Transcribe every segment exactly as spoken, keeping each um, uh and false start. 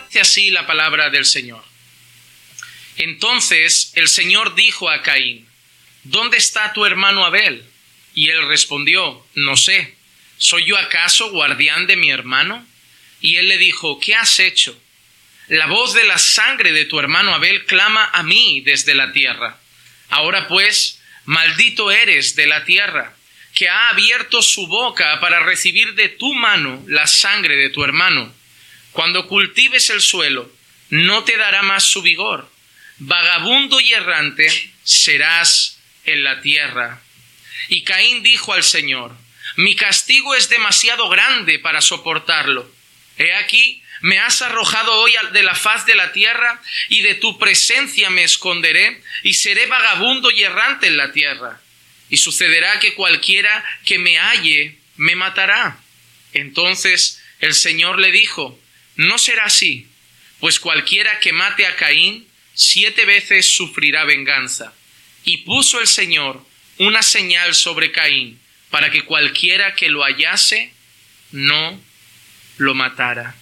Dice así la palabra del Señor. Entonces el Señor dijo a Caín: ¿dónde está tu hermano Abel? Y él respondió: no sé. ¿Soy yo acaso guardián de mi hermano? Y él le dijo: ¿qué has hecho? La voz de la sangre de tu hermano Abel clama a mí desde la tierra. Ahora pues, maldito eres de la tierra, que ha abierto su boca para recibir de tu mano la sangre de tu hermano. Cuando cultives el suelo, no te dará más su vigor. Vagabundo y errante serás en la tierra. Y Caín dijo al Señor: mi castigo es demasiado grande para soportarlo. He aquí, me has arrojado hoy de la faz de la tierra, y de tu presencia me esconderé, y seré vagabundo y errante en la tierra. Y sucederá que cualquiera que me halle me matará. Entonces el Señor le dijo: no será así, pues cualquiera que mate a Caín, siete veces sufrirá venganza. Y puso el Señor una señal sobre Caín, para que cualquiera que lo hallase no lo matara.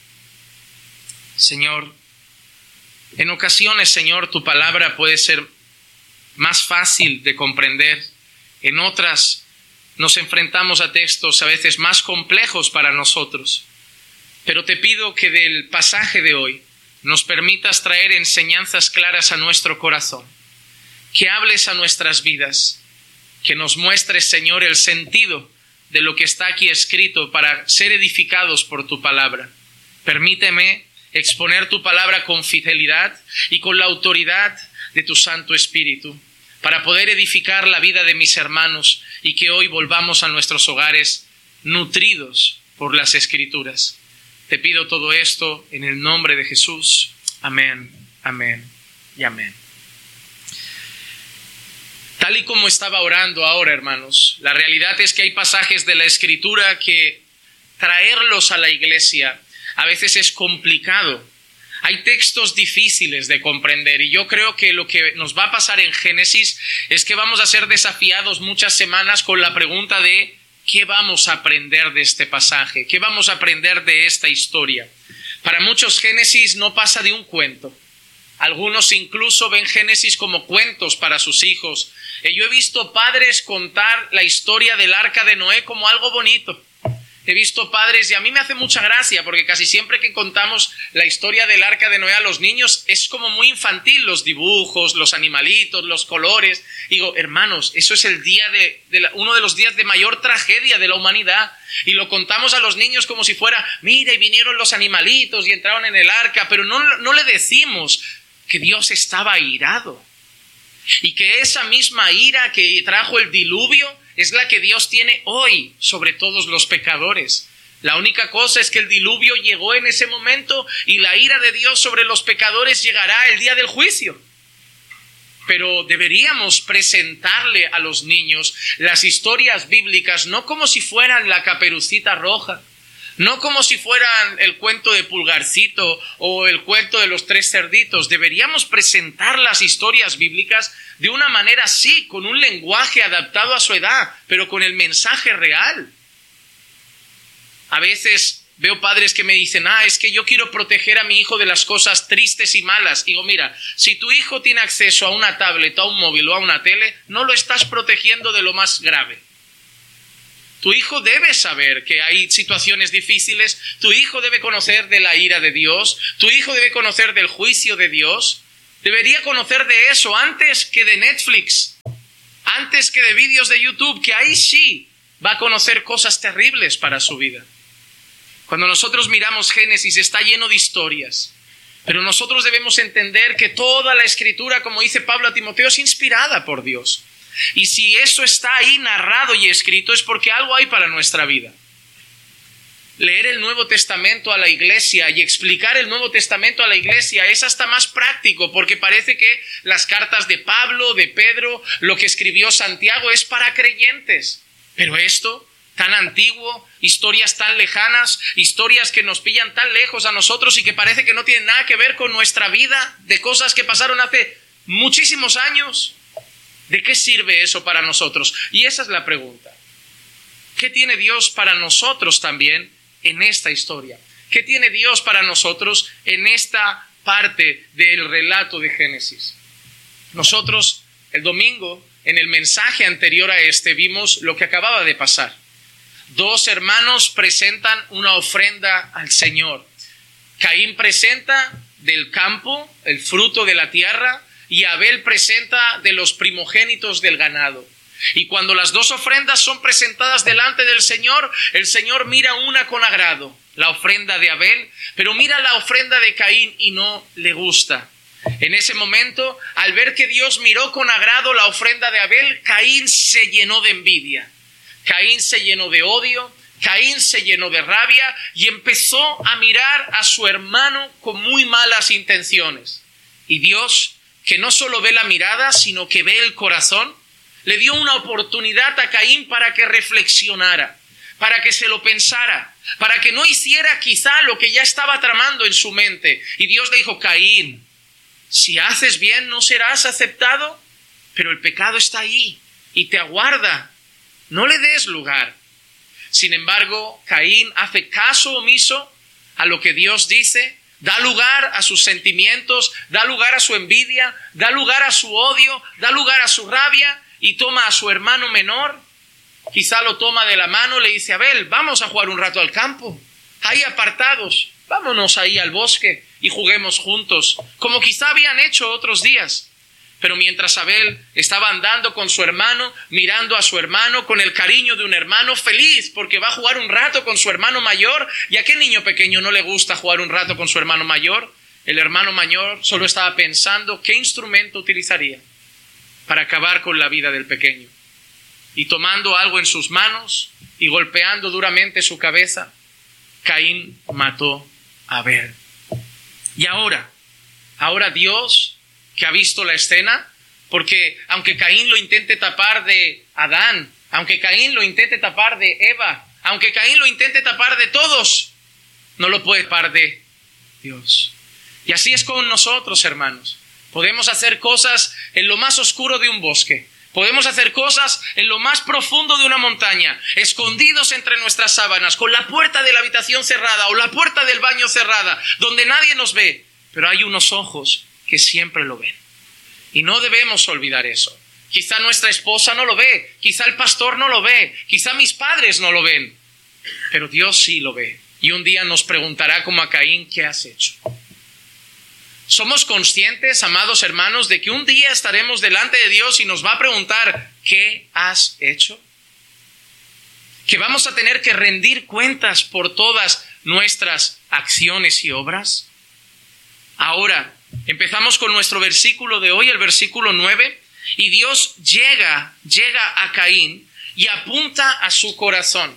Señor, en ocasiones, Señor, tu palabra puede ser más fácil de comprender. En otras nos enfrentamos a textos a veces más complejos para nosotros. Pero te pido que del pasaje de hoy nos permitas traer enseñanzas claras a nuestro corazón. Que hables a nuestras vidas. Que nos muestres, Señor, el sentido de lo que está aquí escrito para ser edificados por tu palabra. Permíteme exponer tu palabra con fidelidad y con la autoridad de tu Santo Espíritu, para poder edificar la vida de mis hermanos y que hoy volvamos a nuestros hogares nutridos por las Escrituras. Te pido todo esto en el nombre de Jesús. Amén, amén y amén. Tal y como estaba orando ahora, hermanos, la realidad es que hay pasajes de la Escritura que traerlos a la iglesia a veces es complicado. Hay textos difíciles de comprender y yo creo que lo que nos va a pasar en Génesis es que vamos a ser desafiados muchas semanas con la pregunta de ¿qué vamos a aprender de este pasaje? ¿Qué vamos a aprender de esta historia? Para muchos Génesis no pasa de un cuento. Algunos incluso ven Génesis como cuentos para sus hijos. Yo he visto padres contar la historia del arca de Noé como algo bonito. He visto padres, y a mí me hace mucha gracia, porque casi siempre que contamos la historia del arca de Noé a los niños, es como muy infantil, los dibujos, los animalitos, los colores. Digo, hermanos, eso es el día de, de la, uno de los días de mayor tragedia de la humanidad. Y lo contamos a los niños como si fuera, mira, y vinieron los animalitos y entraron en el arca, pero no, no le decimos que Dios estaba airado. Y que esa misma ira que trajo el diluvio es la que Dios tiene hoy sobre todos los pecadores. La única cosa es que el diluvio llegó en ese momento y la ira de Dios sobre los pecadores llegará el día del juicio. Pero deberíamos presentarle a los niños las historias bíblicas no como si fueran la Caperucita Roja, no como si fueran el cuento de Pulgarcito o el cuento de los tres cerditos. Deberíamos presentar las historias bíblicas de una manera así, con un lenguaje adaptado a su edad, pero con el mensaje real. A veces veo padres que me dicen, ah, es que yo quiero proteger a mi hijo de las cosas tristes y malas. Digo, mira, si tu hijo tiene acceso a una tablet, a un móvil o a una tele, no lo estás protegiendo de lo más grave. Tu hijo debe saber que hay situaciones difíciles, tu hijo debe conocer de la ira de Dios, tu hijo debe conocer del juicio de Dios, debería conocer de eso antes que de Netflix, antes que de vídeos de YouTube, que ahí sí va a conocer cosas terribles para su vida. Cuando nosotros miramos Génesis está lleno de historias, pero nosotros debemos entender que toda la Escritura, como dice Pablo a Timoteo, es inspirada por Dios. Y si eso está ahí narrado y escrito es porque algo hay para nuestra vida. Leer el Nuevo Testamento a la iglesia y explicar el Nuevo Testamento a la iglesia es hasta más práctico, porque parece que las cartas de Pablo, de Pedro, lo que escribió Santiago es para creyentes. Pero esto, tan antiguo, historias tan lejanas, historias que nos pillan tan lejos a nosotros y que parece que no tienen nada que ver con nuestra vida, de cosas que pasaron hace muchísimos años. ¿De qué sirve eso para nosotros? Y esa es la pregunta. ¿Qué tiene Dios para nosotros también en esta historia? ¿Qué tiene Dios para nosotros en esta parte del relato de Génesis? Nosotros el domingo, en el mensaje anterior a este, vimos lo que acababa de pasar. Dos hermanos presentan una ofrenda al Señor. Caín presenta del campo, el fruto de la tierra, y Abel presenta de los primogénitos del ganado. Y cuando las dos ofrendas son presentadas delante del Señor, el Señor mira una con agrado, la ofrenda de Abel, pero mira la ofrenda de Caín y no le gusta. En ese momento, al ver que Dios miró con agrado la ofrenda de Abel, Caín se llenó de envidia. Caín se llenó de odio, Caín se llenó de rabia y empezó a mirar a su hermano con muy malas intenciones. Y Dios, que no solo ve la mirada, sino que ve el corazón, le dio una oportunidad a Caín para que reflexionara, para que se lo pensara, para que no hiciera quizá lo que ya estaba tramando en su mente. Y Dios le dijo: Caín, si haces bien no serás aceptado, pero el pecado está ahí y te aguarda. No le des lugar. Sin embargo, Caín hace caso omiso a lo que Dios dice, da lugar a sus sentimientos, da lugar a su envidia, da lugar a su odio, da lugar a su rabia y toma a su hermano menor, quizá lo toma de la mano, le dice: Abel, vamos a jugar un rato al campo, ahí apartados, vámonos ahí al bosque y juguemos juntos, como quizá habían hecho otros días. Pero mientras Abel estaba andando con su hermano, mirando a su hermano con el cariño de un hermano, feliz porque va a jugar un rato con su hermano mayor. ¿Y a qué niño pequeño no le gusta jugar un rato con su hermano mayor? El hermano mayor solo estaba pensando qué instrumento utilizaría para acabar con la vida del pequeño. Y tomando algo en sus manos y golpeando duramente su cabeza, Caín mató a Abel. Y ahora, ahora Dios, que ha visto la escena, porque aunque Caín lo intente tapar de Adán, aunque Caín lo intente tapar de Eva, aunque Caín lo intente tapar de todos, no lo puede tapar de Dios. Y así es con nosotros, hermanos. Podemos hacer cosas en lo más oscuro de un bosque. Podemos hacer cosas en lo más profundo de una montaña, escondidos entre nuestras sábanas, con la puerta de la habitación cerrada o la puerta del baño cerrada, donde nadie nos ve. Pero hay unos ojos que siempre lo ven. Y no debemos olvidar eso. Quizá nuestra esposa no lo ve, quizá el pastor no lo ve, quizá mis padres no lo ven, pero Dios sí lo ve. Y un día nos preguntará como a Caín: ¿qué has hecho? ¿Somos conscientes, amados hermanos, de que un día estaremos delante de Dios y nos va a preguntar: ¿qué has hecho? ¿Que vamos a tener que rendir cuentas por todas nuestras acciones y obras? Ahora, empezamos con nuestro versículo de hoy, el versículo nueve, y Dios llega, llega a Caín y apunta a su corazón.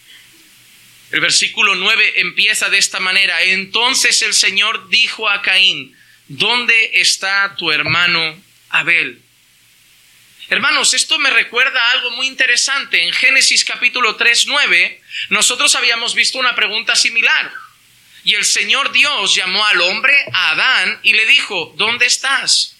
El versículo nueve empieza de esta manera: entonces el Señor dijo a Caín: ¿dónde está tu hermano Abel? Hermanos, esto me recuerda a algo muy interesante. En Génesis capítulo tres, nueve, nosotros habíamos visto una pregunta similar. Y el Señor Dios llamó al hombre, a Adán, y le dijo: ¿dónde estás?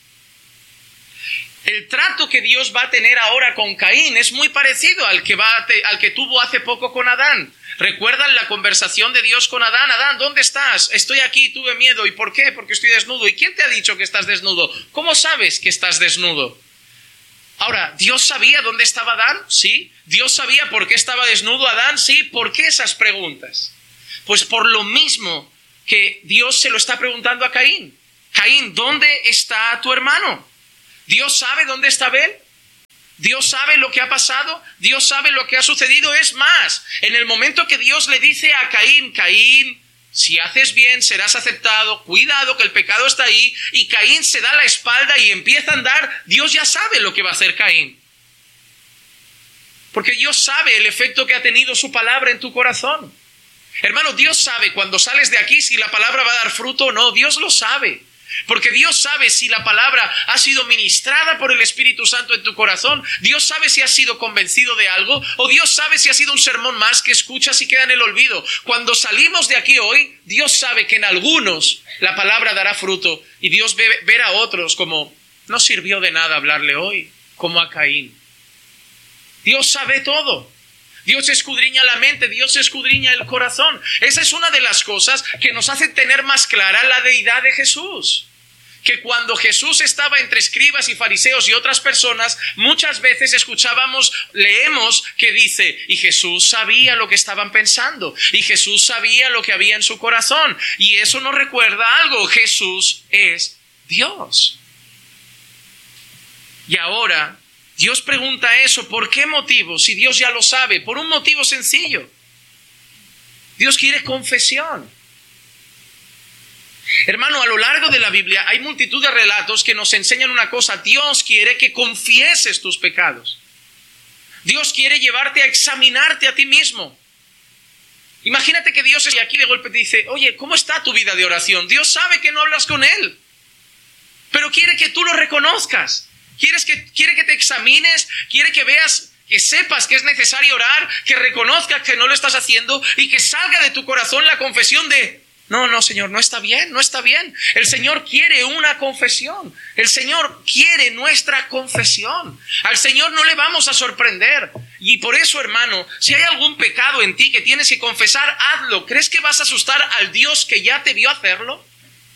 El trato que Dios va a tener ahora con Caín es muy parecido al que, va a te, al que tuvo hace poco con Adán. ¿Recuerdan la conversación de Dios con Adán? Adán, ¿dónde estás? Estoy aquí, tuve miedo. ¿Y por qué? Porque estoy desnudo. ¿Y quién te ha dicho que estás desnudo? ¿Cómo sabes que estás desnudo? Ahora, ¿Dios sabía dónde estaba Adán? Sí. ¿Dios sabía por qué estaba desnudo Adán? Sí. ¿Por qué esas preguntas? Pues por lo mismo que Dios se lo está preguntando a Caín. Caín, ¿dónde está tu hermano? ¿Dios sabe dónde está Abel? ¿Dios sabe lo que ha pasado? ¿Dios sabe lo que ha sucedido? Es más, en el momento que Dios le dice a Caín: Caín, si haces bien serás aceptado, cuidado que el pecado está ahí, y Caín se da la espalda y empieza a andar, Dios ya sabe lo que va a hacer Caín. Porque Dios sabe el efecto que ha tenido su palabra en tu corazón. Hermano, Dios sabe cuando sales de aquí si la palabra va a dar fruto o no. Dios lo sabe. Porque Dios sabe si la palabra ha sido ministrada por el Espíritu Santo en tu corazón. Dios sabe si has sido convencido de algo, o Dios sabe si ha sido un sermón más que escuchas y queda en el olvido. Cuando salimos de aquí hoy, Dios sabe que en algunos la palabra dará fruto, y Dios ve, verá a otros como: no sirvió de nada hablarle hoy, como a Caín. Dios sabe todo. Dios escudriña la mente, Dios escudriña el corazón. Esa es una de las cosas que nos hace tener más clara la deidad de Jesús. Que cuando Jesús estaba entre escribas y fariseos y otras personas, muchas veces escuchábamos, leemos que dice, y Jesús sabía lo que estaban pensando, y Jesús sabía lo que había en su corazón. Y eso nos recuerda algo: Jesús es Dios. Y ahora Dios pregunta eso, ¿por qué motivo? Si Dios ya lo sabe, por un motivo sencillo. Dios quiere confesión. Hermano, a lo largo de la Biblia hay multitud de relatos que nos enseñan una cosa: Dios quiere que confieses tus pecados. Dios quiere llevarte a examinarte a ti mismo. Imagínate que Dios es y aquí de golpe te dice, oye, ¿cómo está tu vida de oración? Dios sabe que no hablas con Él, pero quiere que tú lo reconozcas. Quieres que, quiere que te examines, quiere que veas, que sepas que es necesario orar, que reconozcas que no lo estás haciendo y que salga de tu corazón la confesión de, no, no, Señor, no está bien, no está bien. El Señor quiere una confesión. El Señor quiere nuestra confesión. Al Señor no le vamos a sorprender. Y por eso, hermano, si hay algún pecado en ti que tienes que confesar, hazlo. ¿Crees que vas a asustar al Dios que ya te vio hacerlo?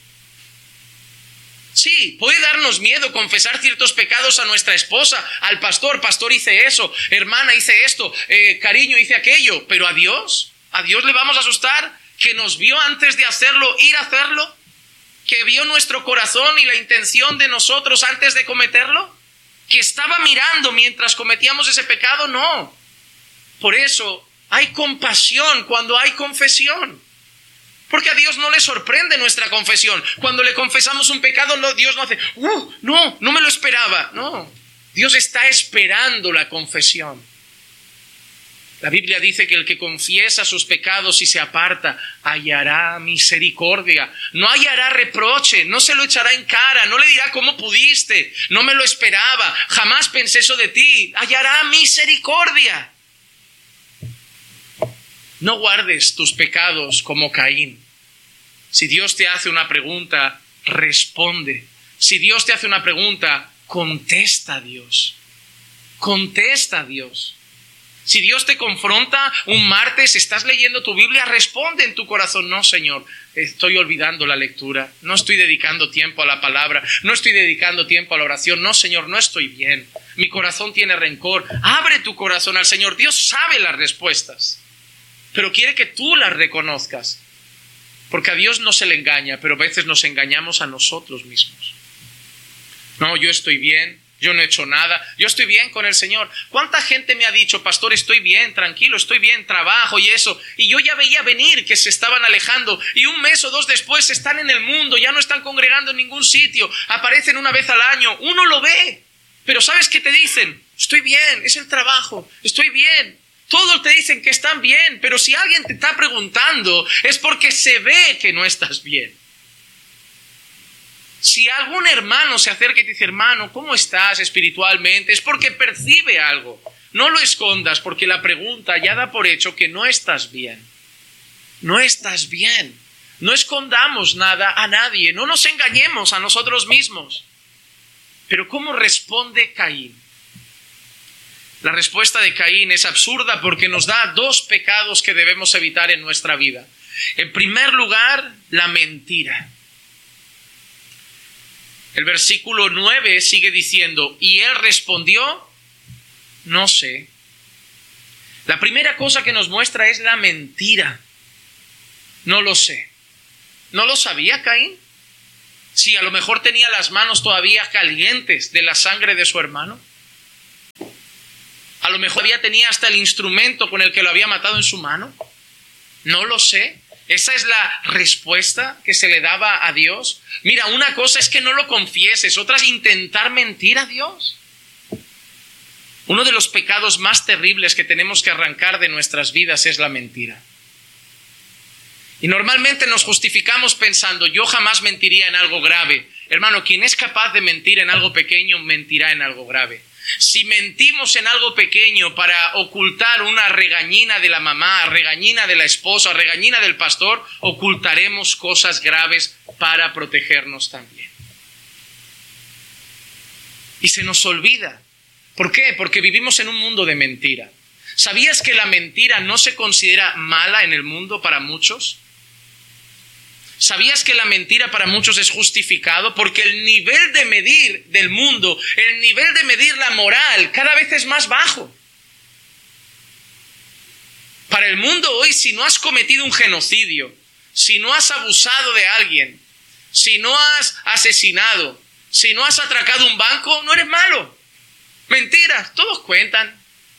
Sí, puede darnos miedo confesar ciertos pecados a nuestra esposa, al pastor, pastor hice eso, hermana hice esto, eh, cariño hice aquello, pero a Dios, ¿a Dios le vamos a asustar? ¿Que nos vio antes de hacerlo, ir a hacerlo? ¿Que vio nuestro corazón y la intención de nosotros antes de cometerlo? ¿Que estaba mirando mientras cometíamos ese pecado? No. Por eso hay compasión cuando hay confesión. Porque a Dios no le sorprende nuestra confesión. Cuando le confesamos un pecado, no, Dios no hace, uh, no, no me lo esperaba. No, Dios está esperando la confesión. La Biblia dice que el que confiesa sus pecados y se aparta, hallará misericordia. No hallará reproche, no se lo echará en cara, no le dirá cómo pudiste, no me lo esperaba, jamás pensé eso de ti. Hallará misericordia. No guardes tus pecados como Caín. Si Dios te hace una pregunta, responde. Si Dios te hace una pregunta, contesta a Dios. Contesta a Dios. Si Dios te confronta un martes, estás leyendo tu Biblia, responde en tu corazón, no, Señor, estoy olvidando la lectura, no estoy dedicando tiempo a la palabra, no estoy dedicando tiempo a la oración, no, Señor, no estoy bien, mi corazón tiene rencor. Abre tu corazón al Señor, Dios sabe las respuestas, pero quiere que tú las reconozcas, porque a Dios no se le engaña, pero a veces nos engañamos a nosotros mismos. No, yo estoy bien. Yo no he hecho nada, yo estoy bien con el Señor. ¿Cuánta gente me ha dicho, pastor, estoy bien, tranquilo, estoy bien, trabajo y eso? Y yo ya veía venir que se estaban alejando y un mes o dos después están en el mundo, ya no están congregando en ningún sitio, aparecen una vez al año, uno lo ve, pero ¿sabes qué te dicen? Estoy bien, es el trabajo, estoy bien. Todos te dicen que están bien, pero si alguien te está preguntando es porque se ve que no estás bien. Si algún hermano se acerca y te dice, hermano, ¿cómo estás espiritualmente? Es porque percibe algo. No lo escondas, porque la pregunta ya da por hecho que no estás bien. No estás bien. No escondamos nada a nadie. No nos engañemos a nosotros mismos. Pero ¿cómo responde Caín? La respuesta de Caín es absurda porque nos da dos pecados que debemos evitar en nuestra vida. En primer lugar, la mentira. El versículo nueve sigue diciendo, y él respondió, no sé. La primera cosa que nos muestra es la mentira. No lo sé. ¿No lo sabía Caín? Sí, a lo mejor tenía las manos todavía calientes de la sangre de su hermano. A lo mejor todavía tenía hasta el instrumento con el que lo había matado en su mano. No lo sé. Esa es la respuesta que se le daba a Dios. Mira, una cosa es que no lo confieses, otra es intentar mentir a Dios. Uno de los pecados más terribles que tenemos que arrancar de nuestras vidas es la mentira. Y normalmente nos justificamos pensando, yo jamás mentiría en algo grave. Hermano, quien es capaz de mentir en algo pequeño, mentirá en algo grave. Si mentimos en algo pequeño para ocultar una regañina de la mamá, regañina de la esposa, regañina del pastor, ocultaremos cosas graves para protegernos también. Y se nos olvida. ¿Por qué? Porque vivimos en un mundo de mentira. ¿Sabías que la mentira no se considera mala en el mundo para muchos? ¿Sabías que la mentira para muchos es justificado? Porque el nivel de medir del mundo, el nivel de medir la moral, cada vez es más bajo. Para el mundo hoy, si no has cometido un genocidio, si no has abusado de alguien, si no has asesinado, si no has atracado un banco, no eres malo. Mentiras, todos cuentan.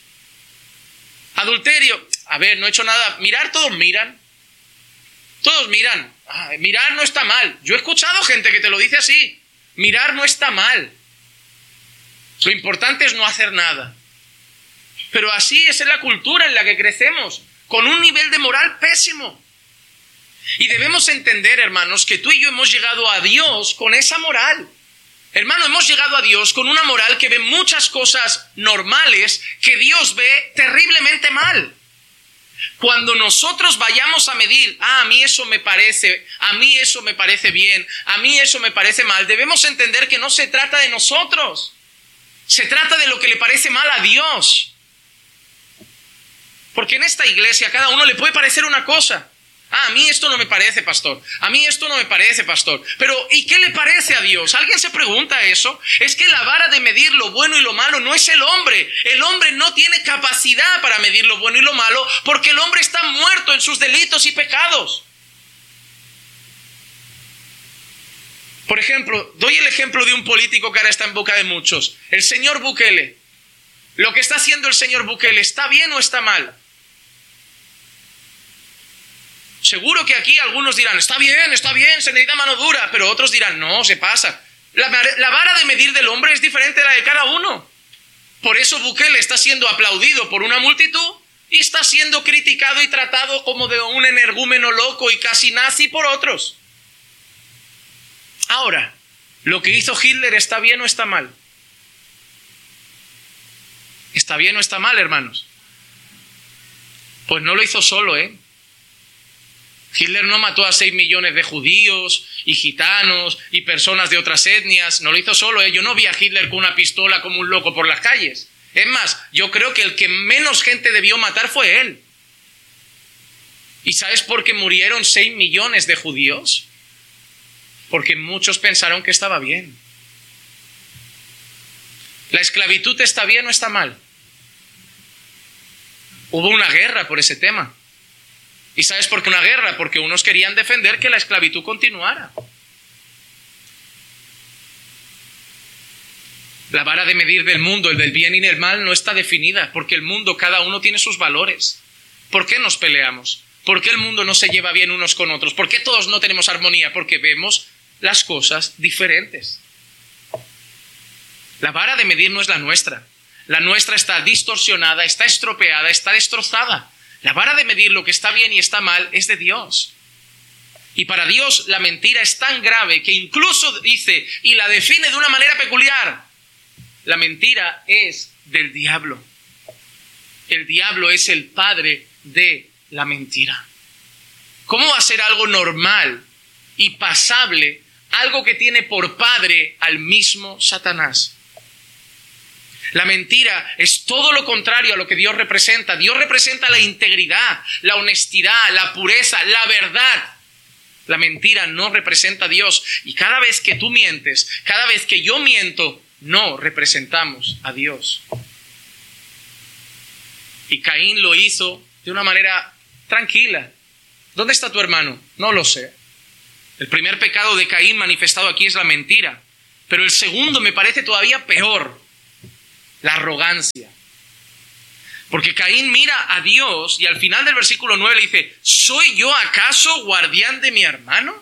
Adulterio, a ver, no he hecho nada. Mirar, todos miran. Todos miran. Ah, mirar no está mal. Yo he escuchado gente que te lo dice así. Mirar no está mal. Lo importante es no hacer nada. Pero así es la cultura en la que crecemos, con un nivel de moral pésimo. Y debemos entender, hermanos, que tú y yo hemos llegado a Dios con esa moral. Hermano, hemos llegado a Dios con una moral que ve muchas cosas normales que Dios ve terriblemente mal. Cuando nosotros vayamos a medir, ah, a mí eso me parece, a mí eso me parece bien, a mí eso me parece mal, debemos entender que no se trata de nosotros. Se trata de lo que le parece mal a Dios. Porque en esta iglesia a cada uno le puede parecer una cosa. Ah, a mí esto no me parece, pastor. A mí esto no me parece, pastor. Pero, ¿y qué le parece a Dios? ¿Alguien se pregunta eso? Es que la vara de medir lo bueno y lo malo no es el hombre. El hombre no tiene capacidad para medir lo bueno y lo malo porque el hombre está muerto en sus delitos y pecados. Por ejemplo, doy el ejemplo de un político que ahora está en boca de muchos. El señor Bukele. Lo que está haciendo el señor Bukele, ¿está bien o está mal? Seguro que aquí algunos dirán, está bien, está bien, se necesita mano dura, pero otros dirán, no, se pasa. La, la vara de medir del hombre es diferente a la de cada uno. Por eso Bukele está siendo aplaudido por una multitud y está siendo criticado y tratado como de un energúmeno loco y casi nazi por otros. Ahora, ¿lo que hizo Hitler está bien o está mal? ¿Está bien o está mal, hermanos? Pues no lo hizo solo, ¿eh? Hitler no mató a seis millones de judíos y gitanos y personas de otras etnias. No lo hizo solo, ¿eh? Yo no vi a Hitler con una pistola como un loco por las calles. Es más, yo creo que el que menos gente debió matar fue él. ¿Y sabes por qué murieron seis millones de judíos? Porque muchos pensaron que estaba bien. ¿La esclavitud está bien o está mal? Hubo una guerra por ese tema. ¿Y sabes por qué una guerra? Porque unos querían defender que la esclavitud continuara. La vara de medir del mundo, el del bien y del mal, no está definida, porque el mundo, cada uno tiene sus valores. ¿Por qué nos peleamos? ¿Por qué el mundo no se lleva bien unos con otros? ¿Por qué todos no tenemos armonía? Porque vemos las cosas diferentes. La vara de medir no es la nuestra. La nuestra está distorsionada, está estropeada, está destrozada. La vara de medir lo que está bien y está mal es de Dios. Y para Dios la mentira es tan grave que incluso dice, y la define de una manera peculiar, la mentira es del diablo. El diablo es el padre de la mentira. ¿Cómo va a ser algo normal y pasable, algo que tiene por padre al mismo Satanás? La mentira es todo lo contrario a lo que Dios representa. Dios representa la integridad, la honestidad, la pureza, la verdad. La mentira no representa a Dios. Y cada vez que tú mientes, cada vez que yo miento, no representamos a Dios. Y Caín lo hizo de una manera tranquila. ¿Dónde está tu hermano? No lo sé. El primer pecado de Caín manifestado aquí es la mentira. Pero el segundo me parece todavía peor. La arrogancia. Porque Caín mira a Dios y al final del versículo nueve le dice, ¿soy yo acaso guardián de mi hermano?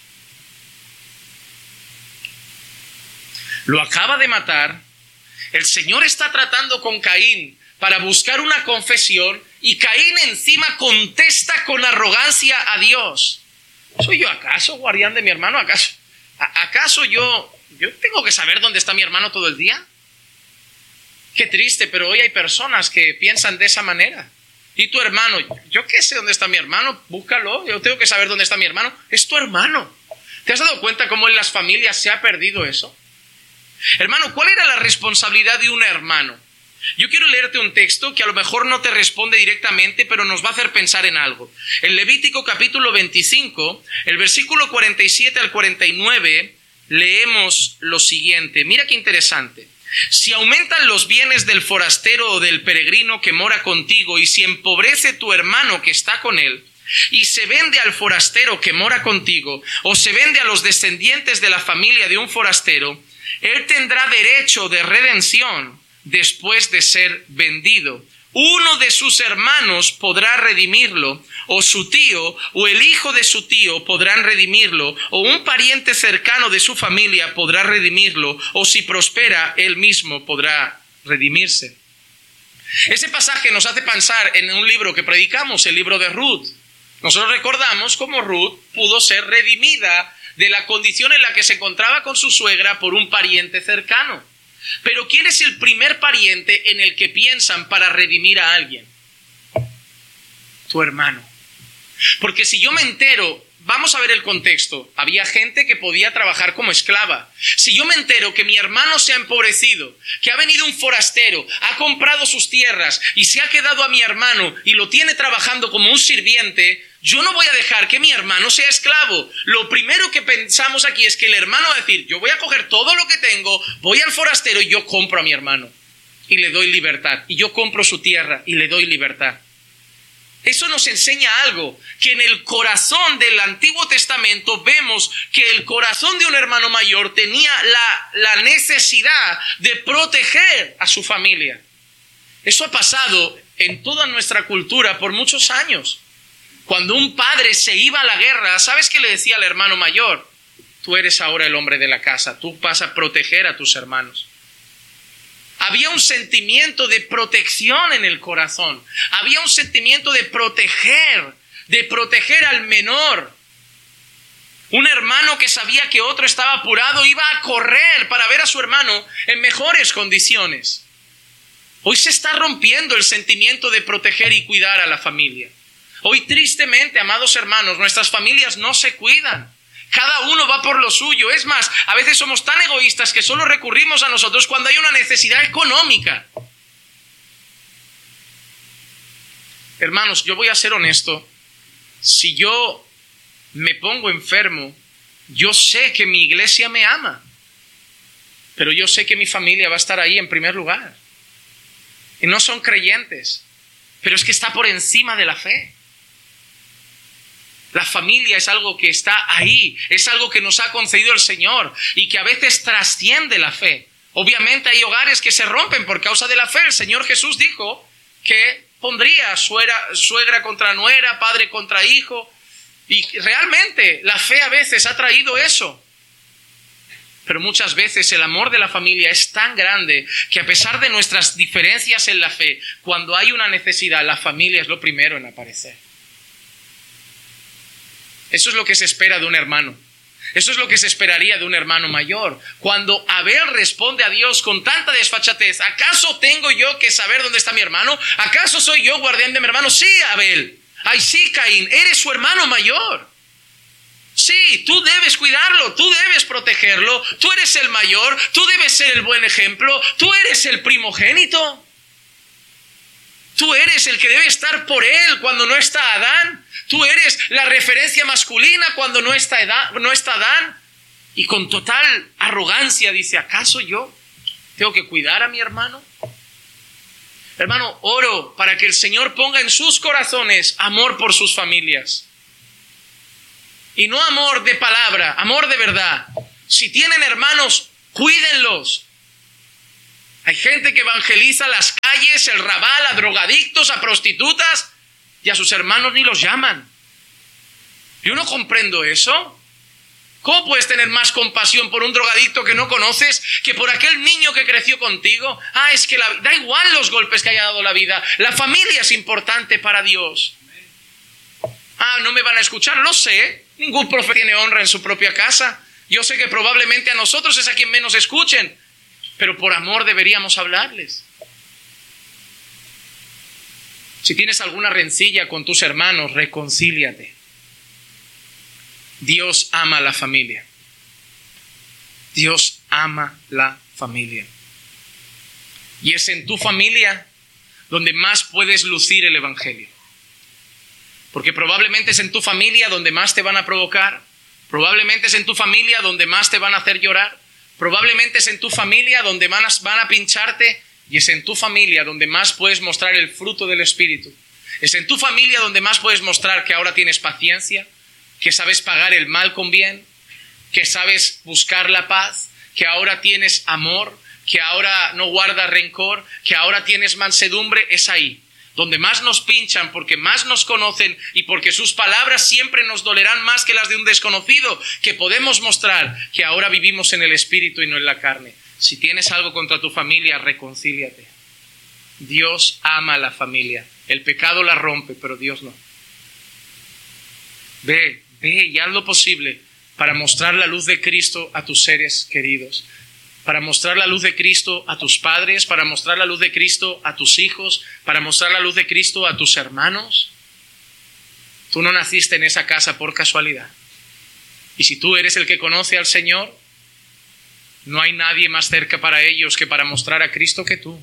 Lo acaba de matar. El Señor está tratando con Caín para buscar una confesión y Caín encima contesta con arrogancia a Dios. ¿Soy yo acaso guardián de mi hermano? ¿Acaso, acaso yo, yo tengo que saber dónde está mi hermano todo el día? Qué triste, pero hoy hay personas que piensan de esa manera. Y tu hermano, yo qué sé dónde está mi hermano, búscalo, yo tengo que saber dónde está mi hermano. Es tu hermano. ¿Te has dado cuenta cómo en las familias se ha perdido eso? Hermano, ¿cuál era la responsabilidad de un hermano? Yo quiero leerte un texto que a lo mejor no te responde directamente, pero nos va a hacer pensar en algo. En Levítico capítulo veinticinco, el versículo cuarenta y siete al cuarenta y nueve, leemos lo siguiente. Mira qué interesante. Si aumentan los bienes del forastero o del peregrino que mora contigo, y si empobrece tu hermano que está con él, y se vende al forastero que mora contigo, o se vende a los descendientes de la familia de un forastero, él tendrá derecho de redención después de ser vendido. Uno de sus hermanos podrá redimirlo, o su tío o el hijo de su tío podrán redimirlo, o un pariente cercano de su familia podrá redimirlo, o si prospera, él mismo podrá redimirse. Ese pasaje nos hace pensar en un libro que predicamos, el libro de Ruth. Nosotros recordamos cómo Ruth pudo ser redimida de la condición en la que se encontraba con su suegra por un pariente cercano. Pero ¿quién es el primer pariente en el que piensan para redimir a alguien? Tu hermano. Porque si yo me entero, vamos a ver el contexto. Había gente que podía trabajar como esclava. Si yo me entero que mi hermano se ha empobrecido, que ha venido un forastero, ha comprado sus tierras y se ha quedado a mi hermano y lo tiene trabajando como un sirviente, yo no voy a dejar que mi hermano sea esclavo. Lo primero que pensamos aquí es que el hermano va a decir, yo voy a coger todo lo que tengo, voy al forastero y yo compro a mi hermano y le doy libertad. Y yo compro su tierra y le doy libertad. Eso nos enseña algo, que en el corazón del Antiguo Testamento vemos que el corazón de un hermano mayor tenía la, la necesidad de proteger a su familia. Eso ha pasado en toda nuestra cultura por muchos años. Cuando un padre se iba a la guerra, ¿sabes qué le decía al hermano mayor? Tú eres ahora el hombre de la casa, tú vas a proteger a tus hermanos. Había un sentimiento de protección en el corazón. Había un sentimiento de proteger, de proteger al menor. Un hermano que sabía que otro estaba apurado iba a correr para ver a su hermano en mejores condiciones. Hoy se está rompiendo el sentimiento de proteger y cuidar a la familia. Hoy, tristemente, amados hermanos, nuestras familias no se cuidan. Cada uno va por lo suyo. Es más, a veces somos tan egoístas que solo recurrimos a nosotros cuando hay una necesidad económica. Hermanos, yo voy a ser honesto. Si yo me pongo enfermo, yo sé que mi iglesia me ama. Pero yo sé que mi familia va a estar ahí en primer lugar. Y no son creyentes. Pero es que está por encima de la fe. La familia es algo que está ahí, es algo que nos ha concedido el Señor y que a veces trasciende la fe. Obviamente hay hogares que se rompen por causa de la fe. El Señor Jesús dijo que pondría suegra, suegra contra nuera, padre contra hijo. Y realmente la fe a veces ha traído eso. Pero muchas veces el amor de la familia es tan grande que a pesar de nuestras diferencias en la fe, cuando hay una necesidad, la familia es lo primero en aparecer. Eso es lo que se espera de un hermano. Eso es lo que se esperaría de un hermano mayor. Cuando Abel responde a Dios con tanta desfachatez, ¿acaso tengo yo que saber dónde está mi hermano? ¿Acaso soy yo guardián de mi hermano? Sí, Abel. Ay, sí, Caín, eres su hermano mayor. Sí, tú debes cuidarlo, tú debes protegerlo, tú eres el mayor, tú debes ser el buen ejemplo, tú eres el primogénito. Tú eres el que debe estar por él cuando no está Adán. Tú eres la referencia masculina cuando no está, Edad, no está Adán. Y con total arrogancia dice, ¿acaso yo tengo que cuidar a mi hermano? Hermano, oro para que el Señor ponga en sus corazones amor por sus familias. Y no amor de palabra, amor de verdad. Si tienen hermanos, cuídenlos. Hay gente que evangeliza a las calles, el rabal, a drogadictos, a prostitutas, y a sus hermanos ni los llaman. Yo no comprendo eso. ¿Cómo puedes tener más compasión por un drogadicto que no conoces que por aquel niño que creció contigo? Ah, es que la, da igual los golpes que haya dado la vida. La familia es importante para Dios. Ah, no me van a escuchar, lo sé. Ningún profeta tiene honra en su propia casa. Yo sé que probablemente a nosotros es a quien menos escuchen. Pero por amor deberíamos hablarles. Si tienes alguna rencilla con tus hermanos, reconcíliate. Dios ama a la familia. Dios ama la familia. Y es en tu familia donde más puedes lucir el evangelio. Porque probablemente es en tu familia donde más te van a provocar. Probablemente es en tu familia donde más te van a hacer llorar. Probablemente es en tu familia donde van a, van a pincharte. Y es en tu familia donde más puedes mostrar el fruto del Espíritu. Es en tu familia donde más puedes mostrar que ahora tienes paciencia, que sabes pagar el mal con bien, que sabes buscar la paz, que ahora tienes amor, que ahora no guardas rencor, que ahora tienes mansedumbre. Es ahí donde más nos pinchan, porque más nos conocen y porque sus palabras siempre nos dolerán más que las de un desconocido, que podemos mostrar que ahora vivimos en el Espíritu y no en la carne. Si tienes algo contra tu familia, reconcíliate. Dios ama a la familia. El pecado la rompe, pero Dios no. Ve, ve y haz lo posible para mostrar la luz de Cristo a tus seres queridos, para mostrar la luz de Cristo a tus padres, para mostrar la luz de Cristo a tus hijos, para mostrar la luz de Cristo a tus hermanos. Tú no naciste en esa casa por casualidad. Y si tú eres el que conoce al Señor, no hay nadie más cerca para ellos que para mostrar a Cristo que tú.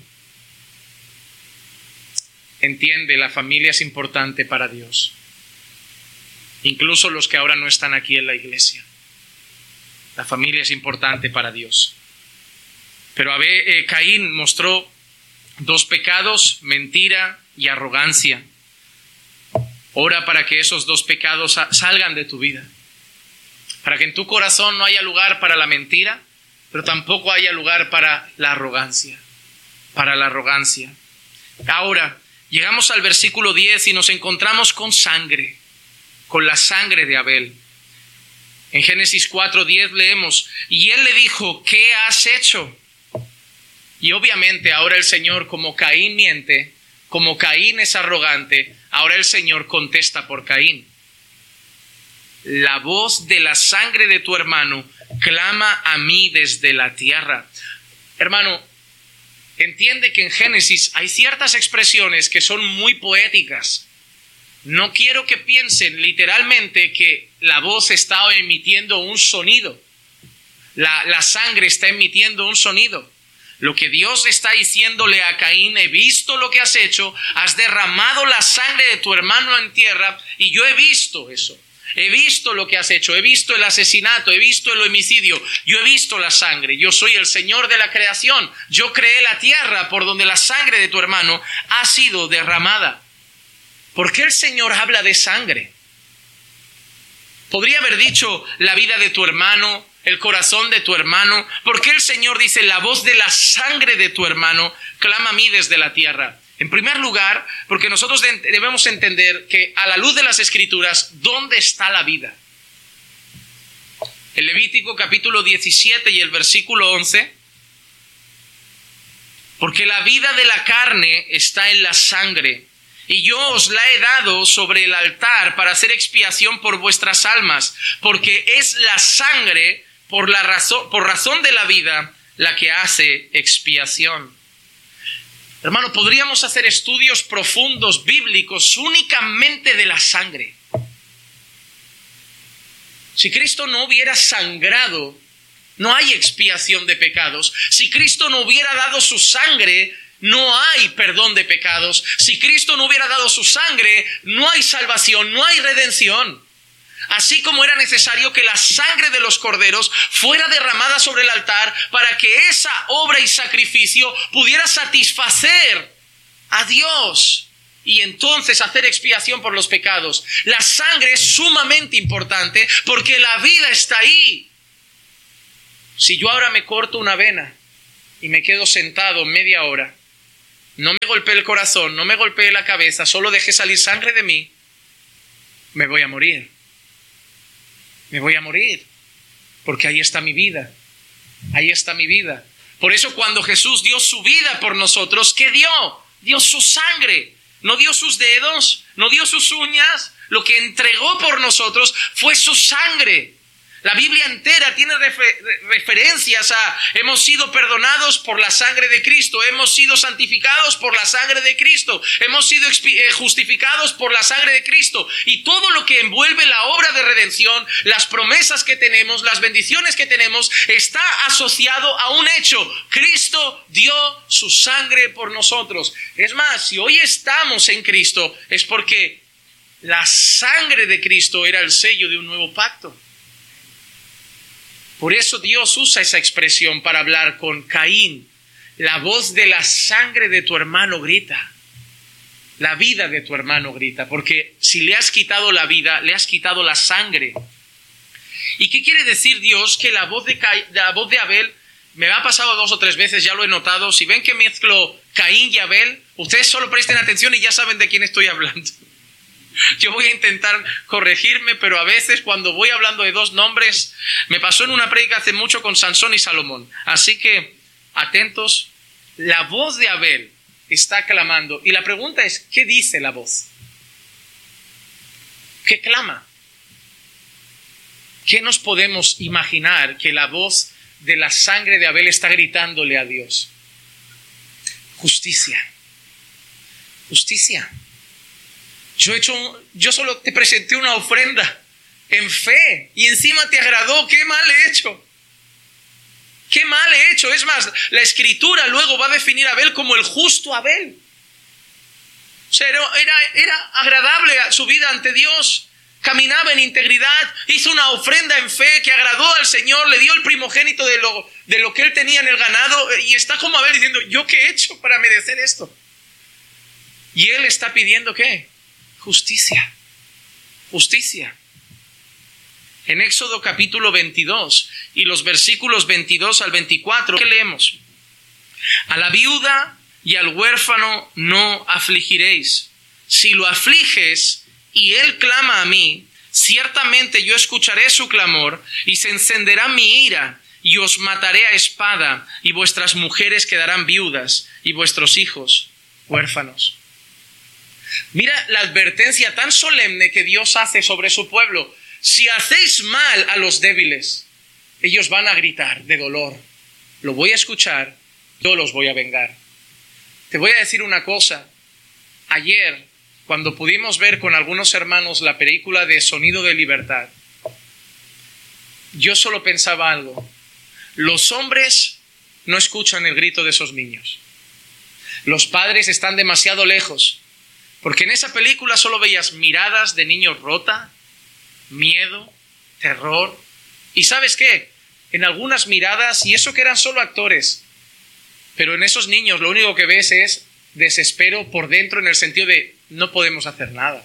Entiende, la familia es importante para Dios. Incluso los que ahora no están aquí en la iglesia. La familia es importante para Dios. Pero a ver, eh, Caín mostró dos pecados, mentira y arrogancia. Ora para que esos dos pecados salgan de tu vida. Para que en tu corazón no haya lugar para la mentira, pero tampoco haya lugar para la arrogancia. Para la arrogancia. Ahora, llegamos al versículo diez y nos encontramos con sangre, con la sangre de Abel. En Génesis cuatro diez leemos, y él le dijo, ¿qué has hecho? Y obviamente ahora el Señor, como Caín miente, como Caín es arrogante, ahora el Señor contesta por Caín. La voz de la sangre de tu hermano clama a mí desde la tierra. Hermano, entiende que en Génesis hay ciertas expresiones que son muy poéticas. No quiero que piensen literalmente que la voz está emitiendo un sonido. La, la sangre está emitiendo un sonido. Lo que Dios está diciéndole a Caín, he visto lo que has hecho, has derramado la sangre de tu hermano en tierra y yo he visto eso. He visto lo que has hecho, he visto el asesinato, he visto el homicidio, yo he visto la sangre. Yo soy el Señor de la creación. Yo creé la tierra por donde la sangre de tu hermano ha sido derramada. ¿Por qué el Señor habla de sangre? Podría haber dicho la vida de tu hermano, el corazón de tu hermano. ¿Por qué el Señor dice la voz de la sangre de tu hermano clama a mí desde la tierra? En primer lugar, porque nosotros debemos entender que a la luz de las Escrituras, ¿dónde está la vida? El Levítico capítulo diecisiete y el versículo once. Porque la vida de la carne está en la sangre, y yo os la he dado sobre el altar para hacer expiación por vuestras almas, porque es la sangre por la razón, por razón de la vida la que hace expiación. Hermano, podríamos hacer estudios profundos bíblicos únicamente de la sangre. Si Cristo no hubiera sangrado, no hay expiación de pecados. Si Cristo no hubiera dado su sangre, no hay perdón de pecados. Si Cristo no hubiera dado su sangre, no hay salvación, no hay redención. Así como era necesario que la sangre de los corderos fuera derramada sobre el altar para que esa obra y sacrificio pudiera satisfacer a Dios y entonces hacer expiación por los pecados. La sangre es sumamente importante porque la vida está ahí. Si yo ahora me corto una vena y me quedo sentado media hora, no me golpeé el corazón, no me golpeé la cabeza, solo dejé salir sangre de mí, me voy a morir. Me voy a morir, porque ahí está mi vida, ahí está mi vida. Por eso cuando Jesús dio su vida por nosotros, ¿qué dio? Dio su sangre, no dio sus dedos, no dio sus uñas, lo que entregó por nosotros fue su sangre. La Biblia entera tiene refer- referencias a hemos sido perdonados por la sangre de Cristo, hemos sido santificados por la sangre de Cristo, hemos sido expi- eh, justificados por la sangre de Cristo. Y todo lo que envuelve la obra de redención, las promesas que tenemos, las bendiciones que tenemos, está asociado a un hecho. Cristo dio su sangre por nosotros. Es más, si hoy estamos en Cristo, es porque la sangre de Cristo era el sello de un nuevo pacto. Por eso Dios usa esa expresión para hablar con Caín. La voz de la sangre de tu hermano grita. La vida de tu hermano grita. Porque si le has quitado la vida, le has quitado la sangre. ¿Y qué quiere decir Dios? Que la voz de, Ca... la voz de Abel, me ha pasado dos o tres veces, ya lo he notado. Si ven que mezclo Caín y Abel, ustedes solo presten atención y ya saben de quién estoy hablando. Yo voy a intentar corregirme, pero a veces cuando voy hablando de dos nombres, me pasó en una prédica hace mucho con Sansón y Salomón. Así que, atentos, la voz de Abel está clamando. Y la pregunta es, ¿qué dice la voz? ¿Qué clama? ¿Qué nos podemos imaginar que la voz de la sangre de Abel está gritándole a Dios? Justicia. Justicia. Yo, he hecho, yo solo te presenté una ofrenda en fe y encima te agradó. ¿Qué mal he hecho? ¿Qué mal he hecho? Es más, la Escritura luego va a definir a Abel como el justo Abel. O sea, era, era, era agradable su vida ante Dios. Caminaba en integridad, hizo una ofrenda en fe que agradó al Señor, le dio el primogénito de lo, de lo que él tenía en el ganado y está como Abel diciendo, ¿yo qué he hecho para merecer esto? Y él está pidiendo ¿qué? Justicia, justicia. En Éxodo capítulo veintidós y los versículos veintidós al veinticuatro, ¿qué leemos? A la viuda y al huérfano no afligiréis. Si lo afliges y él clama a mí, ciertamente yo escucharé su clamor y se encenderá mi ira y os mataré a espada y vuestras mujeres quedarán viudas y vuestros hijos huérfanos. Mira la advertencia tan solemne que Dios hace sobre su pueblo. Si hacéis mal a los débiles, ellos van a gritar de dolor. Lo voy a escuchar, yo los voy a vengar. Te voy a decir una cosa. Ayer, cuando pudimos ver con algunos hermanos la película de Sonido de Libertad, yo solo pensaba algo. Los hombres no escuchan el grito de esos niños. Los padres están demasiado lejos. Porque en esa película solo veías miradas de niños rota, miedo, terror. ¿Y sabes qué? En algunas miradas, y eso que eran solo actores, pero en esos niños lo único que ves es desespero por dentro en el sentido de no podemos hacer nada.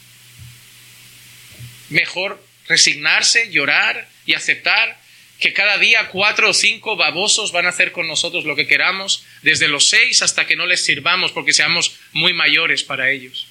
Mejor resignarse, llorar y aceptar que cada día cuatro o cinco babosos van a hacer con nosotros lo que queramos, desde los seis hasta que no les sirvamos porque seamos muy mayores para ellos.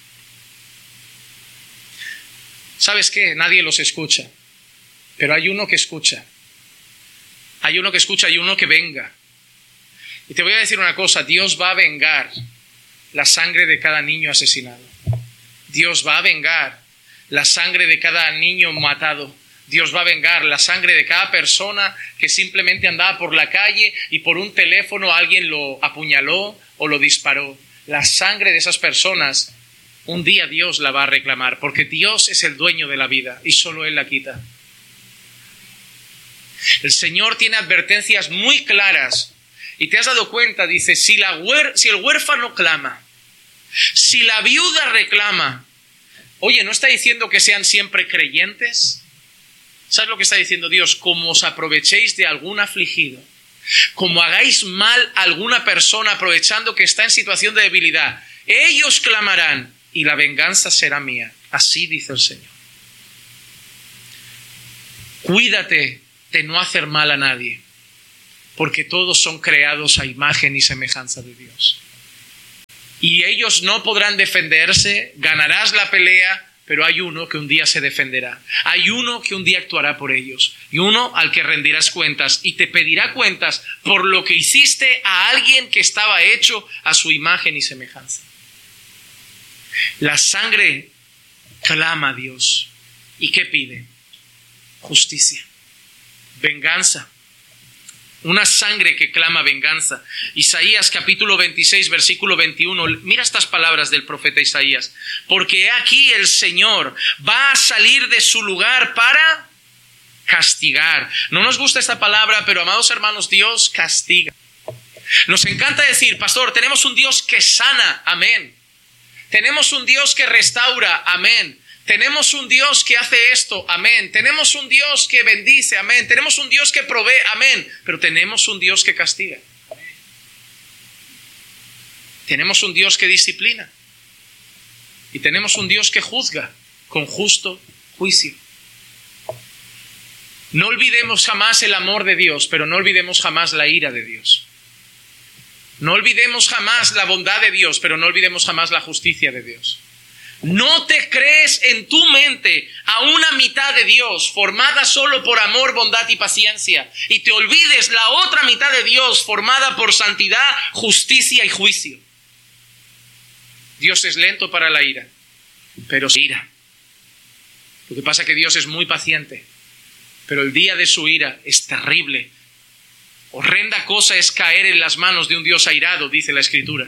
¿Sabes qué? Nadie los escucha, pero hay uno que escucha. Hay uno que escucha y uno que venga. Y te voy a decir una cosa, Dios va a vengar la sangre de cada niño asesinado. Dios va a vengar la sangre de cada niño matado. Dios va a vengar la sangre de cada persona que simplemente andaba por la calle y por un teléfono alguien lo apuñaló o lo disparó. La sangre de esas personas, un día Dios la va a reclamar, porque Dios es el dueño de la vida y solo Él la quita. El Señor tiene advertencias muy claras y te has dado cuenta, dice, si, la huer- si el huérfano clama, si la viuda reclama, oye, ¿no está diciendo que sean siempre creyentes? ¿Sabes lo que está diciendo Dios? Como os aprovechéis de algún afligido, como hagáis mal a alguna persona aprovechando que está en situación de debilidad, ellos clamarán y la venganza será mía. Así dice el Señor. Cuídate de no hacer mal a nadie, porque todos son creados a imagen y semejanza de Dios. Y ellos no podrán defenderse, ganarás la pelea, pero hay uno que un día se defenderá. Hay uno que un día actuará por ellos. Y uno al que rendirás cuentas y te pedirá cuentas por lo que hiciste a alguien que estaba hecho a su imagen y semejanza. La sangre clama a Dios. ¿Y qué pide? justicia, venganza. Una sangre que clama venganza. Isaías capítulo veintiséis, versículo veintiuno. Mira estas palabras del profeta Isaías. Porque he aquí el Señor va a salir de su lugar para castigar. No nos gusta esta palabra, pero amados hermanos, Dios castiga. Nos encanta decir, pastor, tenemos un Dios que sana. Amén. Tenemos un Dios que restaura. Amén. Tenemos un Dios que hace esto, amén. Tenemos un Dios que bendice, amén. Tenemos un Dios que provee, amén. Pero tenemos un Dios que castiga. Tenemos un Dios que disciplina. Y tenemos un Dios que juzga con justo juicio. No olvidemos jamás el amor de Dios, pero no olvidemos jamás la ira de Dios. No olvidemos jamás la bondad de Dios, pero no olvidemos jamás la justicia de Dios. No te crees en tu mente a una mitad de Dios formada solo por amor, bondad y paciencia, y te olvides la otra mitad de Dios formada por santidad, justicia y juicio. Dios es lento para la ira, pero se ira. Lo que pasa es que Dios es muy paciente, pero el día de su ira es terrible. Horrenda cosa es caer en las manos de un Dios airado, dice la Escritura.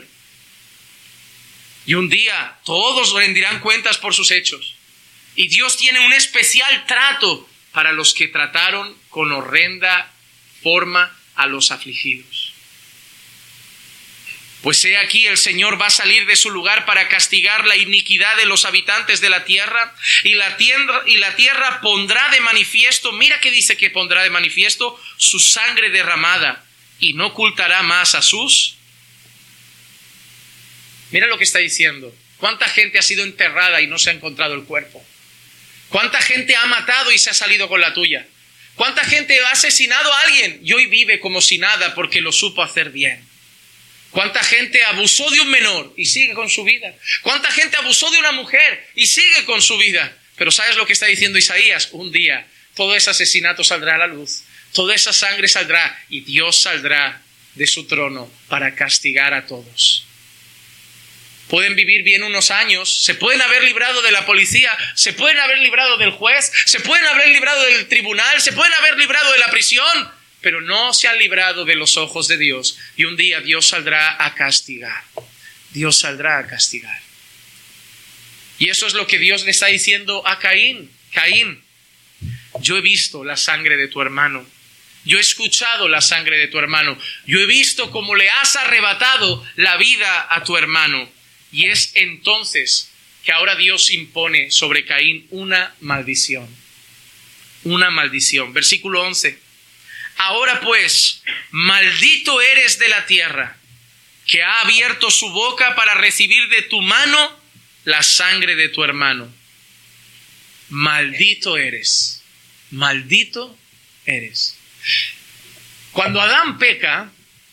Y un día todos rendirán cuentas por sus hechos. Y Dios tiene un especial trato para los que trataron con horrenda forma a los afligidos. Pues he aquí el Señor va a salir de su lugar para castigar la iniquidad de los habitantes de la tierra, y la tierra, y la tierra pondrá de manifiesto, mira que dice que pondrá de manifiesto su sangre derramada, y no ocultará más a sus. Mira lo que está diciendo. ¿Cuánta gente ha sido enterrada y no se ha encontrado el cuerpo? ¿Cuánta gente ha matado y se ha salido con la tuya? ¿Cuánta gente ha asesinado a alguien y hoy vive como si nada porque lo supo hacer bien? ¿Cuánta gente abusó de un menor y sigue con su vida? ¿Cuánta gente abusó de una mujer y sigue con su vida? Pero ¿sabes lo que está diciendo Isaías? Un día todo ese asesinato saldrá a la luz, toda esa sangre saldrá y Dios saldrá de su trono para castigar a todos. Pueden vivir bien unos años, se pueden haber librado de la policía, se pueden haber librado del juez, se pueden haber librado del tribunal, se pueden haber librado de la prisión, pero no se han librado de los ojos de Dios. Y un día Dios saldrá a castigar. Dios saldrá a castigar. Y eso es lo que Dios le está diciendo a Caín. Caín, yo he visto la sangre de tu hermano. Yo he escuchado la sangre de tu hermano. Yo he visto cómo le has arrebatado la vida a tu hermano. Y es entonces que ahora Dios impone sobre Caín una maldición. Una maldición. Versículo once. Ahora pues, maldito eres de la tierra, que ha abierto su boca para recibir de tu mano la sangre de tu hermano. Maldito eres. Maldito eres. Cuando Adán peca,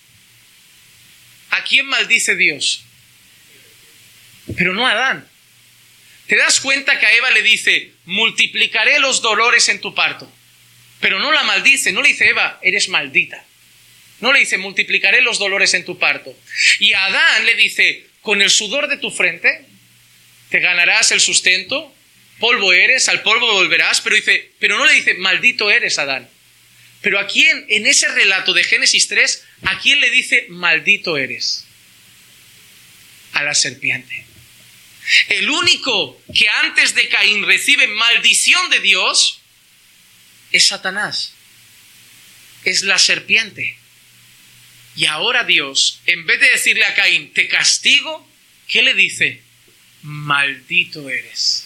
¿a quién maldice Dios? Pero no a Adán. ¿Te das cuenta que a Eva le dice, multiplicaré los dolores en tu parto? Pero no la maldice, no le dice, Eva, eres maldita. No le dice, multiplicaré los dolores en tu parto. Y a Adán le dice, con el sudor de tu frente te ganarás el sustento, polvo eres, al polvo volverás. Pero dice, pero no le dice, maldito eres, Adán. Pero ¿a quién, en ese relato de Génesis tres, a quién le dice, maldito eres? A la serpiente. El único que antes de Caín recibe maldición de Dios es Satanás. Es la serpiente. Y ahora Dios, en vez de decirle a Caín, te castigo, ¿qué le dice? Maldito eres.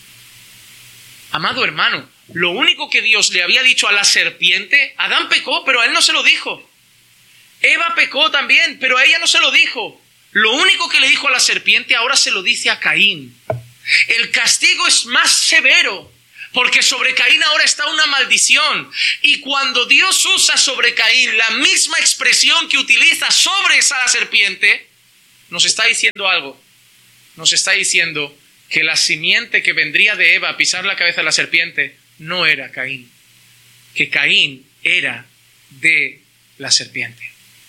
Amado hermano, lo único que Dios le había dicho a la serpiente, Adán pecó, pero a él no se lo dijo. Eva pecó también, pero a ella no se lo dijo. Lo único que le dijo a la serpiente ahora se lo dice a Caín. El castigo es más severo, porque sobre Caín ahora está una maldición. Y cuando Dios usa sobre Caín la misma expresión que utiliza sobre esa serpiente, nos está diciendo algo. Nos está diciendo que la simiente que vendría de Eva a pisar la cabeza de la serpiente no era Caín. Que Caín era de la serpiente.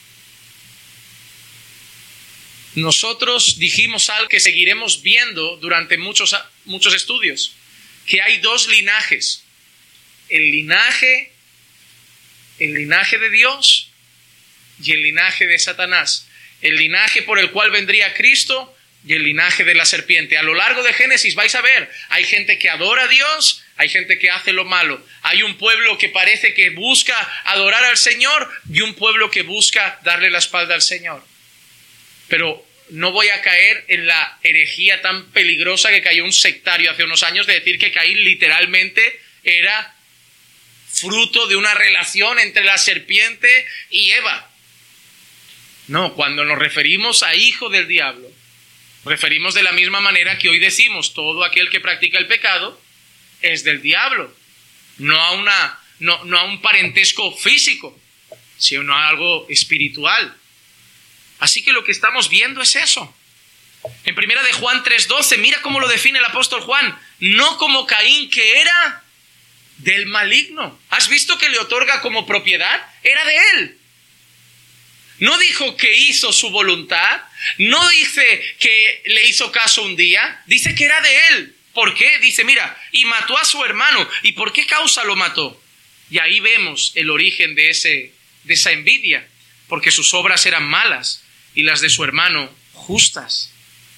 Nosotros dijimos algo que seguiremos viendo durante muchos, muchos estudios, que hay dos linajes. el linaje, el linaje de Dios y el linaje de Satanás. El linaje por el cual vendría Cristo y el linaje de la serpiente. A lo largo de Génesis vais a ver, hay gente que adora a Dios, hay gente que hace lo malo. Hay un pueblo que parece que busca adorar al Señor y un pueblo que busca darle la espalda al Señor. Pero no voy a caer en la herejía tan peligrosa que cayó un sectario hace unos años de decir que Caín literalmente era fruto de una relación entre la serpiente y Eva. No, cuando nos referimos a hijo del diablo, referimos de la misma manera que hoy decimos, todo aquel que practica el pecado es del diablo. No a, una, no, no a un parentesco físico, sino a algo espiritual. Así que lo que estamos viendo es eso. En primera de Juan tres doce, mira cómo lo define el apóstol Juan. No como Caín, que era del maligno. ¿Has visto que le otorga como propiedad? Era de él. No dijo que hizo su voluntad, no dice que le hizo caso un día, dice que era de él. ¿Por qué? Dice, mira, y mató a su hermano. ¿Y por qué causa lo mató? Y ahí vemos el origen de, ese, de esa envidia, porque sus obras eran malas y las de su hermano justas.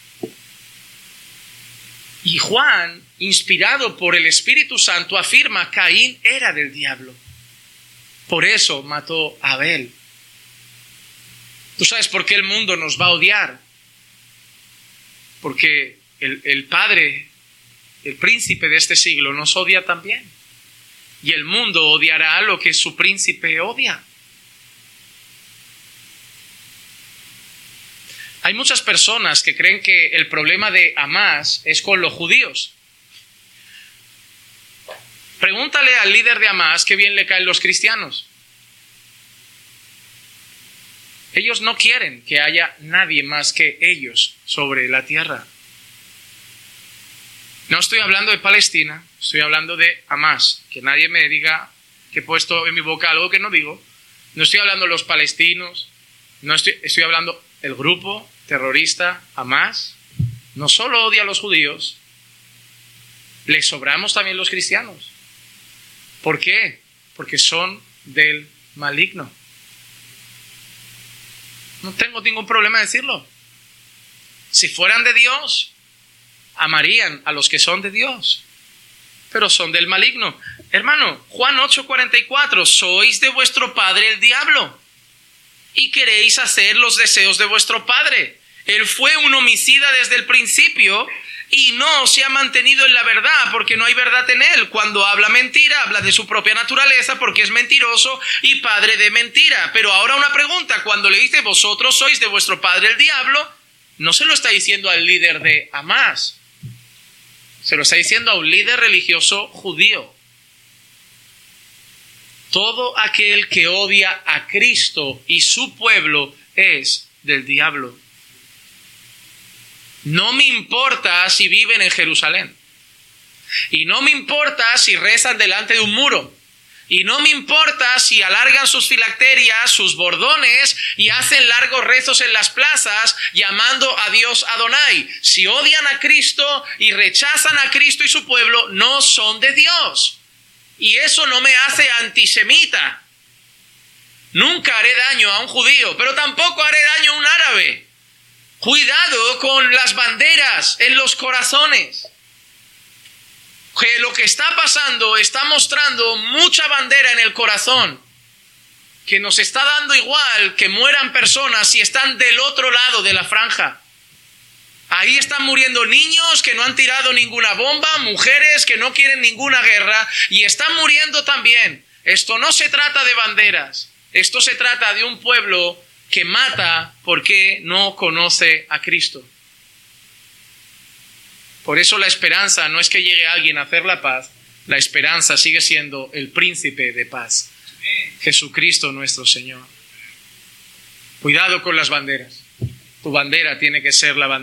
Y Juan, inspirado por el Espíritu Santo, afirma: Caín era del diablo. Por eso mató a Abel. ¿Tú sabes por qué el mundo nos va a odiar? Porque el, el padre, el príncipe de este siglo, nos odia también. Y el mundo odiará lo que su príncipe odia. Hay muchas personas que creen que el problema de Hamás es con los judíos. Pregúntale al líder de Hamás qué bien le caen los cristianos. Ellos no quieren que haya nadie más que ellos sobre la tierra. No estoy hablando de Palestina, estoy hablando de Hamás. Que nadie me diga que he puesto en mi boca algo que no digo. No estoy hablando de los palestinos, no estoy, estoy hablando del grupo terrorista Hamás. No solo odia a los judíos, les sobramos también los cristianos. ¿Por qué? Porque son del maligno. No tengo ningún problema en decirlo. Si fueran de Dios, amarían a los que son de Dios, pero son del maligno. Hermano, Juan ocho cuarenta y cuatro, sois de vuestro padre el diablo y queréis hacer los deseos de vuestro padre. Él fue un homicida desde el principio y no se ha mantenido en la verdad, porque no hay verdad en él. Cuando habla mentira, habla de su propia naturaleza, porque es mentiroso y padre de mentira. Pero ahora una pregunta, cuando le dice vosotros sois de vuestro padre el diablo, no se lo está diciendo al líder de Hamás, se lo está diciendo a un líder religioso judío. Todo aquel que odia a Cristo y su pueblo es del diablo. No me importa si viven en Jerusalén. Y no me importa si rezan delante de un muro. Y no me importa si alargan sus filacterias, sus bordones y hacen largos rezos en las plazas llamando a Dios Adonai. Si odian a Cristo y rechazan a Cristo y su pueblo, no son de Dios. Y eso no me hace antisemita. Nunca haré daño a un judío, pero tampoco haré daño a un árabe. Cuidado con las banderas en los corazones. Que lo que está pasando está mostrando mucha bandera en el corazón, que nos está dando igual que mueran personas si están del otro lado de la franja. Ahí están muriendo niños que no han tirado ninguna bomba, mujeres que no quieren ninguna guerra y están muriendo también. Esto no se trata de banderas, esto se trata de un pueblo que mata porque no conoce a Cristo. Por eso la esperanza no es que llegue alguien a hacer la paz, la esperanza sigue siendo el príncipe de paz, Jesucristo nuestro Señor. Cuidado con las banderas. Tu bandera tiene que ser la bandera